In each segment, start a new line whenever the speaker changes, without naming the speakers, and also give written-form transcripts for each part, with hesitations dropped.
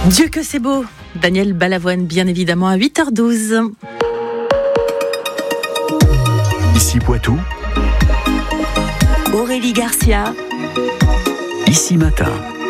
Dieu que c'est beau. Daniel Balavoine, bien évidemment, à 8h12.
Ici Poitou,
Aurélie Garcia.
Ici Matin.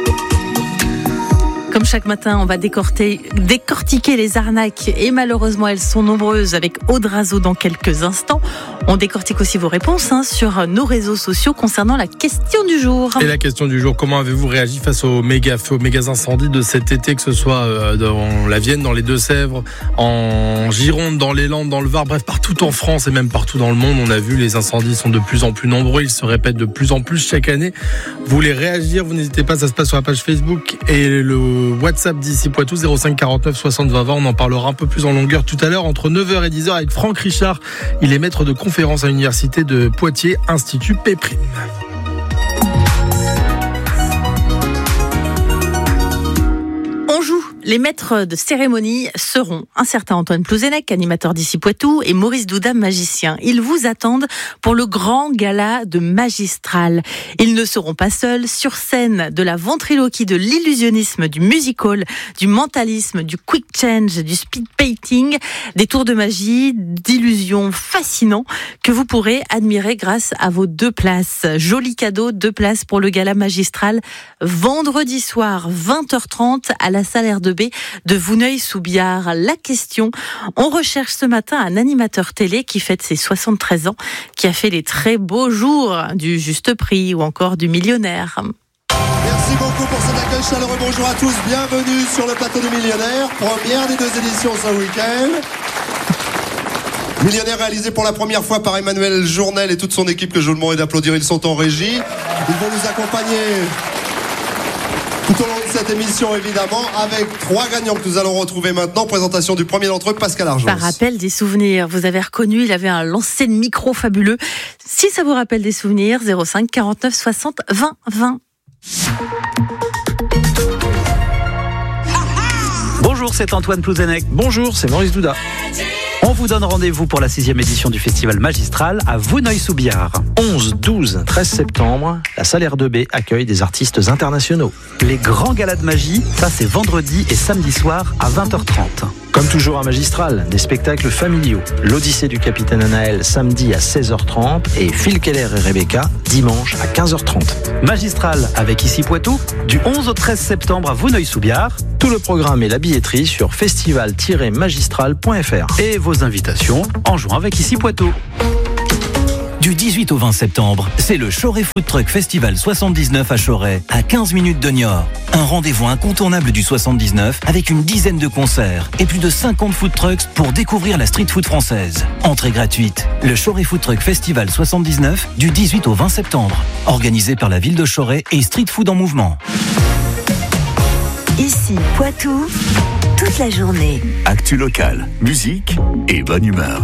Comme chaque matin, on va décortiquer les arnaques et malheureusement, elles sont nombreuses avec Aude Razeau dans quelques instants. On décortique aussi vos réponses sur nos réseaux sociaux concernant la question du jour.
Et la question du jour, comment avez-vous réagi face aux méga feux, aux méga incendies de cet été, que ce soit dans la Vienne, dans les Deux-Sèvres, en Gironde, dans les Landes, dans le Var, bref, partout en France et même partout dans le monde, on a vu les incendies sont de plus en plus nombreux, ils se répètent de plus en plus chaque année. Vous voulez réagir, vous n'hésitez pas, ça se passe sur la page Facebook et le WhatsApp d'Ici Poitou 05 49 60 20 20. On en parlera un peu plus en longueur tout à l'heure entre 9h et 10h avec Franck Richard. Il est maître de conférence à l'université de Poitiers, Institut Péprime.
On joue. Les maîtres de cérémonie seront un certain Antoine Plouzenec, animateur d'Ici Poitou, et Maurice Douda, magicien. Ils vous attendent pour le grand gala de Magistral. Ils ne seront pas seuls. Sur scène, de la ventriloquie, de l'illusionnisme, du musical, du mentalisme, du quick change, du speed painting, des tours de magie, d'illusions fascinants que vous pourrez admirer grâce à vos 2 places. Joli cadeau, 2 places pour le gala Magistral, vendredi soir, 20h30 à la salle R2B de Vouneuil-sous-Biard. La question, on recherche ce matin un animateur télé qui fête ses 73 ans, qui a fait les très beaux jours du Juste Prix ou encore du Millionnaire.
Merci beaucoup pour cet accueil chaleureux. Bonjour à tous, bienvenue sur le plateau du Millionnaire. Première des 2 éditions ce week-end. Millionnaire réalisé pour la première fois par Emmanuel Journel et toute son équipe que je vous demande d'applaudir. Ils sont en régie. Ils vont nous accompagner tout au long de cette émission, évidemment, avec 3 gagnants que nous allons retrouver maintenant. Présentation du premier d'entre eux, Pascal Arjos.
Ça rappelle des souvenirs. Vous avez reconnu, il avait un lancer de micro fabuleux. Si ça vous rappelle des souvenirs, 05 49 60 20 20.
Bonjour, c'est Antoine Plouzenec.
Bonjour, c'est Maurice Douda.
On vous donne rendez-vous pour la 6e édition du Festival Magistral à Vouneuil-sous-Biard.
11, 12, 13 septembre, la salle R2B accueille des artistes internationaux.
Les grands galas de magie, ça c'est vendredi et samedi soir à 20h30.
Comme toujours à Magistral, des spectacles familiaux. L'Odyssée du Capitaine Anaël samedi à 16h30 et Phil Keller et Rebecca dimanche à 15h30.
Magistral avec Ici Poitou, du 11 au 13 septembre à Vouneuil-sous-Biard.
Tout le programme et la billetterie sur festival-magistral.fr.
Et vos invitations en jouant avec Ici Poitou.
Du 18 au 20 septembre, c'est le Choret Food Truck Festival 79 à Choret, à 15 minutes de Niort. Un rendez-vous incontournable du 79 avec une dizaine de concerts et plus de 50 food trucks pour découvrir la street food française. Entrée gratuite. Le Choret Food Truck Festival 79 du 18 au 20 septembre. Organisé par la ville de Choret et Street Food en Mouvement.
Ici Poitou, toute la journée.
Actu locale, musique et bonne humeur.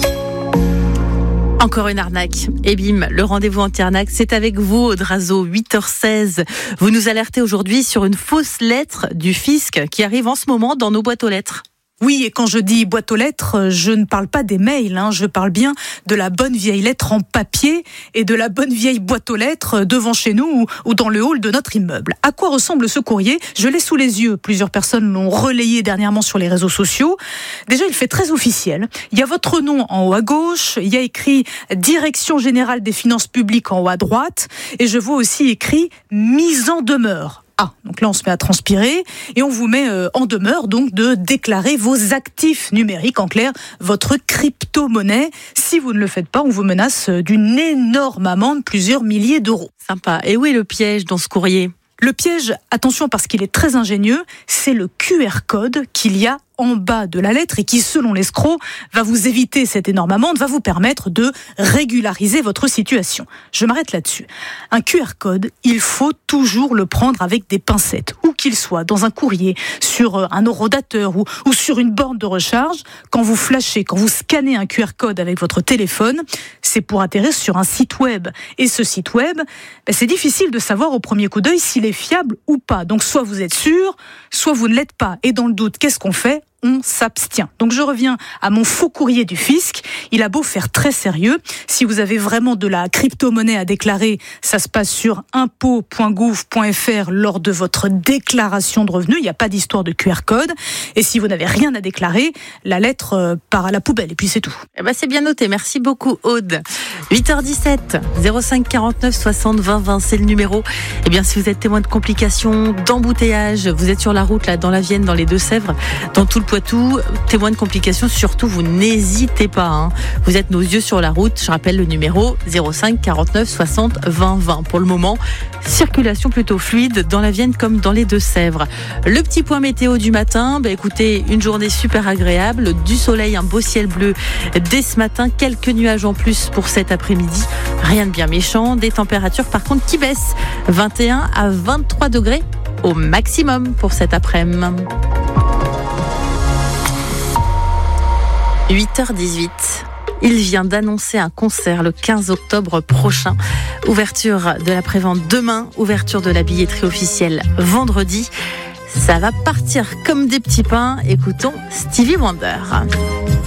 Encore une arnaque. Et bim, le rendez-vous anti-arnaque, c'est avec vous, Aude Razeau, 8h16. Vous nous alertez aujourd'hui sur une fausse lettre du fisc qui arrive en ce moment dans nos boîtes aux lettres.
Oui, et quand je dis boîte aux lettres, je ne parle pas des mails, je parle bien de la bonne vieille lettre en papier et de la bonne vieille boîte aux lettres devant chez nous ou dans le hall de notre immeuble. À quoi ressemble ce courrier ? Je l'ai sous les yeux. Plusieurs personnes l'ont relayé dernièrement sur les réseaux sociaux. Déjà, il fait très officiel. Il y a votre nom en haut à gauche, il y a écrit Direction Générale des Finances Publiques en haut à droite, et je vois aussi écrit Mise en demeure. Ah, donc là on se met à transpirer et on vous met en demeure donc de déclarer vos actifs numériques, en clair votre crypto-monnaie. Si vous ne le faites pas, on vous menace d'une énorme amende, plusieurs milliers d'euros.
Sympa. Et où est le piège dans ce courrier ?
Le piège, attention parce qu'il est très ingénieux, c'est le QR code qu'il y a en bas de la lettre et qui, selon l'escroc, va vous éviter cette énorme amende, va vous permettre de régulariser votre situation. Je m'arrête là-dessus. Un QR code, il faut toujours le prendre avec des pincettes, où qu'il soit, dans un courrier, sur un horodateur ou sur une borne de recharge. Quand vous flashez, quand vous scannez un QR code avec votre téléphone, c'est pour atterrir sur un site web. Et ce site web, c'est difficile de savoir au premier coup d'œil s'il est fiable ou pas. Donc soit vous êtes sûr, soit vous ne l'êtes pas. Et dans le doute, qu'est-ce qu'on fait ? on s'abstient. Donc je reviens à mon faux courrier du fisc. Il a beau faire très sérieux. Si vous avez vraiment de la crypto-monnaie à déclarer, ça se passe sur impôt.gouv.fr lors de votre déclaration de revenus. Il n'y a pas d'histoire de QR code. Et si vous n'avez rien à déclarer, la lettre part à la poubelle. Et puis c'est tout.
Eh ben, c'est bien noté. Merci beaucoup, Aude. 8h17, 05 49 60 20 20, c'est le numéro. Eh bien, si vous êtes témoin de complications, d'embouteillages, vous êtes sur la route, là, dans la Vienne, dans les Deux-Sèvres, dans tout le Poitou, témoin de complications, surtout, vous n'hésitez pas, hein. Vous êtes nos yeux sur la route. Je rappelle le numéro 05 49 60 20 20. Pour le moment, circulation plutôt fluide dans la Vienne comme dans les Deux-Sèvres. Le petit point météo du matin, écoutez, une journée super agréable, du soleil, un beau ciel bleu dès ce matin, quelques nuages en plus pour cet après-midi, rien de bien méchant, des températures par contre qui baissent, 21 à 23 degrés au maximum pour cet après-midi. 8h18. Il vient d'annoncer un concert le 15 octobre prochain. Ouverture de la prévente demain, ouverture de la billetterie officielle vendredi. Ça va partir comme des petits pains. Écoutons Stevie Wonder.